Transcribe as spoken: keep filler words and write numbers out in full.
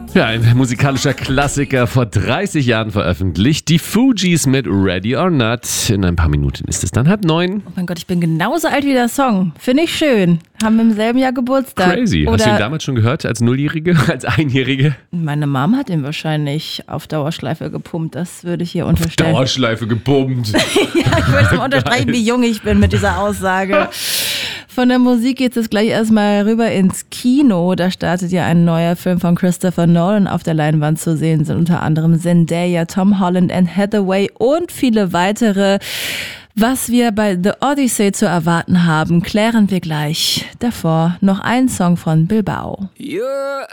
Ja, ein musikalischer Klassiker, vor dreißig Jahren veröffentlicht. Die Fugees mit Ready or Not. In ein paar Minuten ist es dann halb neun. Oh mein Gott, ich bin genauso alt wie der Song. Finde ich schön. Haben wir im selben Jahr Geburtstag. Crazy. Oder Hast du ihn damals schon gehört, als Nulljährige, als Einjährige? Meine Mom hat ihn wahrscheinlich auf Dauerschleife gepumpt. Das würde ich hier unterstellen. Dauerschleife gepumpt. Ja, ich wollte mal unterstreichen, wie jung ich bin mit dieser Aussage. Von der Musik geht es gleich erstmal rüber ins Kino. Da startet ja ein neuer Film von Christopher Nolan. Auf der Leinwand zu sehen sind unter anderem Zendaya, Tom Holland, Anne Hathaway und viele weitere. Was wir bei The Odyssey zu erwarten haben, klären wir gleich. Davor noch ein Song von Bilbao. You're